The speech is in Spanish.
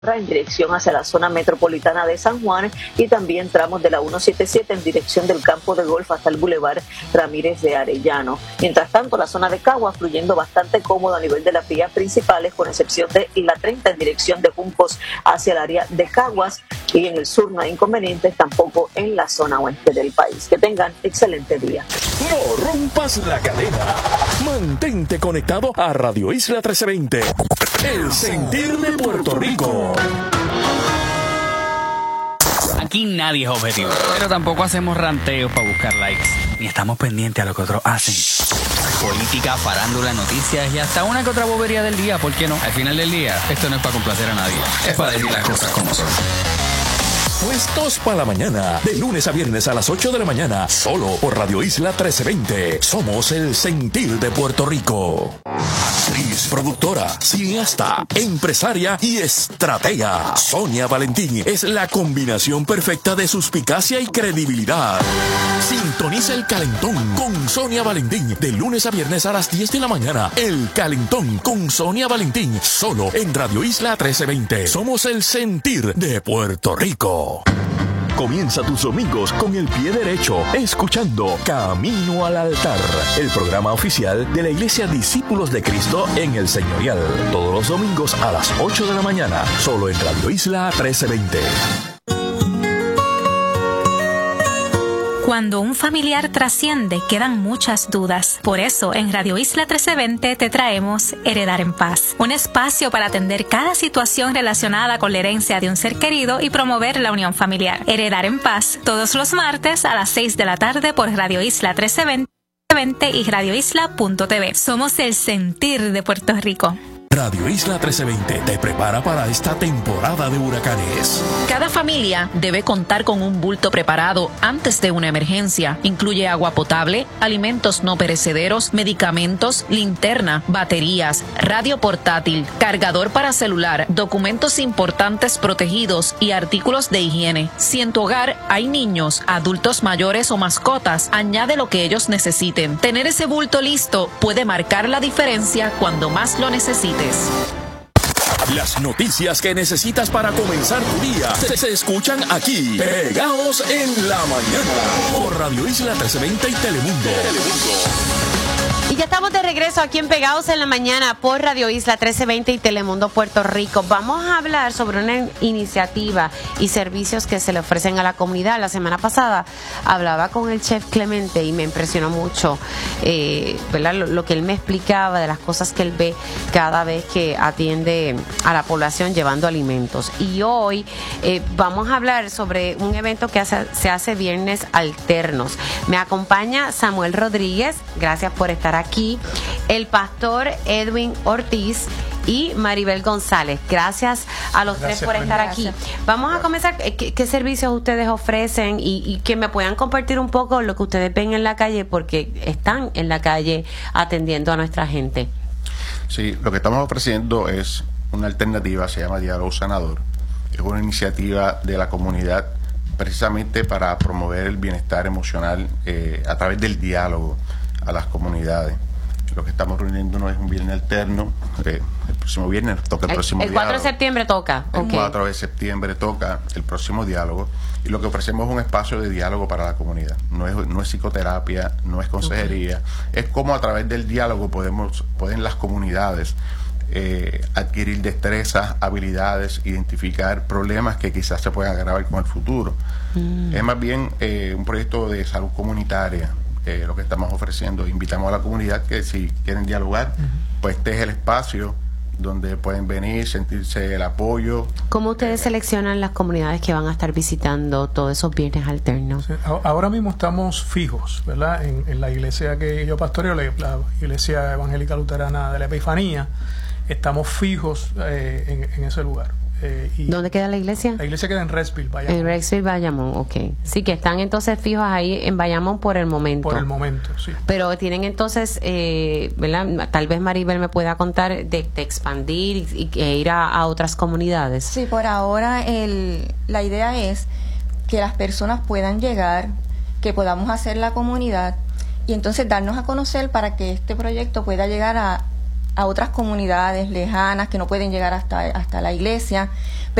en dirección hacia la zona metropolitana de San Juan y también tramos de la 177 en dirección del campo de golf hasta el Boulevard Ramírez de Arellano. Mientras tanto, la zona de Caguas fluyendo bastante cómodo a nivel de las vías principales, con excepción de la 30 en dirección de Juncos hacia el área de Caguas, y en el sur no hay inconvenientes tampoco en la zona oeste del país. Que tengan excelente día. No rompas la cadena. Mantente conectado a Radio Isla 1320. El sentir de Puerto Rico. Aquí nadie es objetivo, pero tampoco hacemos ranteos para buscar likes, ni estamos pendientes a lo que otros hacen. Política, farándula, noticias y hasta una que otra bobería del día, ¿por qué no? Al final del día, esto no es para complacer a nadie, es para decir las cosas como son. Puestos para la mañana, de lunes a viernes a las 8 de la mañana, solo por Radio Isla 1320. Somos el sentir de Puerto Rico. Actriz, productora, cineasta, empresaria y estratega. Sonia Valentín es la combinación perfecta de suspicacia y credibilidad. Sintoniza El Calentón con Sonia Valentín, de lunes a viernes a las 10 de la mañana. El Calentón con Sonia Valentín, solo en Radio Isla 1320. Somos el sentir de Puerto Rico. Comienza tus domingos con el pie derecho, escuchando Camino al Altar, el programa oficial de la Iglesia Discípulos de Cristo en el Señorial. Todos los domingos a las 8 de la mañana, solo en Radio Isla 1320. Cuando un familiar trasciende, quedan muchas dudas. Por eso, en Radio Isla 1320 te traemos Heredar en Paz, un espacio para atender cada situación relacionada con la herencia de un ser querido y promover la unión familiar. Heredar en Paz, todos los martes a las 6 de la tarde por Radio Isla 1320 y radioisla.tv. Somos el sentir de Puerto Rico. Radio Isla 1320 te prepara para esta temporada de huracanes. Cada familia debe contar con un bulto preparado antes de una emergencia. Incluye agua potable, alimentos no perecederos, medicamentos, linterna, baterías, radio portátil, cargador para celular, documentos importantes protegidos y artículos de higiene. Si en tu hogar hay niños, adultos mayores o mascotas, añade lo que ellos necesiten. Tener ese bulto listo puede marcar la diferencia cuando más lo necesites. Las noticias que necesitas para comenzar tu día se escuchan aquí, pegados en la mañana, por Radio Isla 1320 y Telemundo. Y ya estamos de regreso aquí en Pegados en la Mañana por Radio Isla 1320 y Telemundo Puerto Rico. Vamos a hablar sobre una iniciativa y servicios que se le ofrecen a la comunidad. La semana pasada hablaba con el chef Clemente y me impresionó mucho ¿verdad? Lo que él me explicaba de las cosas que él ve cada vez que atiende a la población llevando alimentos. Y hoy vamos a hablar sobre un evento que se hace viernes alternos. Me acompaña Samuel Rodríguez, gracias por estar aquí, el pastor Edwin Ortiz y Maribel González. Gracias a los tres por estar aquí. Vamos a comenzar. ¿Qué servicios ustedes ofrecen? Y que me puedan compartir un poco lo que ustedes ven en la calle, porque están en la calle atendiendo a nuestra gente. Sí, lo que estamos ofreciendo es una alternativa, se llama Diálogo Sanador. Es una iniciativa de la comunidad precisamente para promover el bienestar emocional a través del diálogo a las comunidades. Lo que estamos reuniéndonos es un viernes alterno. El próximo viernes toca el próximo diálogo. El 4 de septiembre toca. El 4 de septiembre toca el próximo diálogo. Y lo que ofrecemos es un espacio de diálogo para la comunidad. No es psicoterapia, no es consejería. Es como a través del diálogo pueden las comunidades adquirir destrezas, habilidades, identificar problemas que quizás se puedan agravar con el futuro. Es más bien un proyecto de salud comunitaria. Lo que estamos ofreciendo, invitamos a la comunidad que si quieren dialogar, pues este es el espacio donde pueden venir, sentirse el apoyo. ¿Cómo ustedes seleccionan las comunidades que van a estar visitando todos esos viernes alternos? Sí, ahora mismo estamos fijos, ¿verdad? En la iglesia que yo pastoreo, la Iglesia Evangélica Luterana de la Epifanía, estamos fijos en ese lugar. ¿Dónde queda la iglesia? La iglesia queda en Resville, Bayamón. En Resville, Bayamón, ok. Sí, que están entonces fijos ahí en Bayamón por el momento. Por el momento, sí. Pero tienen entonces, ¿verdad? Tal vez Maribel me pueda contar de expandir y ir a otras comunidades. Sí, por ahora la idea es que las personas puedan llegar, que podamos hacer la comunidad y entonces darnos a conocer para que este proyecto pueda llegar a a otras comunidades lejanas que no pueden llegar hasta la iglesia.